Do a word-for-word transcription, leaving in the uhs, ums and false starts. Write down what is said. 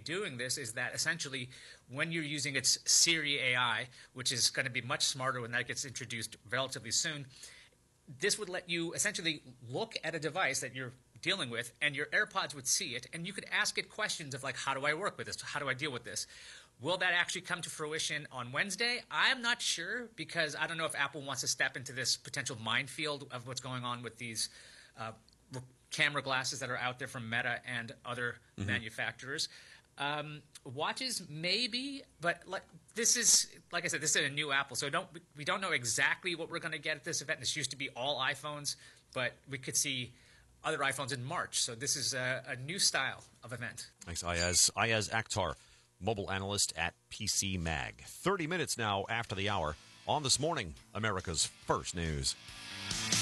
doing this is that essentially when you're using its Siri A I, which is going to be much smarter when that gets introduced relatively soon, this would let you essentially look at a device that you're dealing with, and your AirPods would see it, and you could ask it questions of like, how do I work with this? How do I deal with this? Will that actually come to fruition on Wednesday? I'm not sure, because I don't know if Apple wants to step into this potential minefield of what's going on with these uh, camera glasses that are out there from Meta and other mm-hmm. manufacturers. Um, watches, maybe, but like, this is, like I said, this is a new Apple, so don't we don't know exactly what we're going to get at this event. This used to be all iPhones, but we could see other iPhones in March. So this is a, a new style of event. Thanks, Ayaz. Ayaz Akhtar, mobile analyst at P C Mag. thirty minutes now after the hour on This Morning, America's First News.